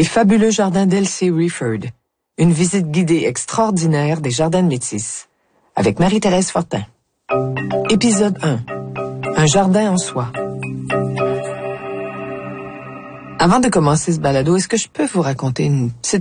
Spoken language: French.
Les fabuleux jardins d'Elsie Rieford. Une visite guidée extraordinaire des jardins de Métis. Avec Marie-Thérèse Fortin. Épisode 1. Un jardin en soi. Avant de commencer ce balado, est-ce que je peux vous raconter une petite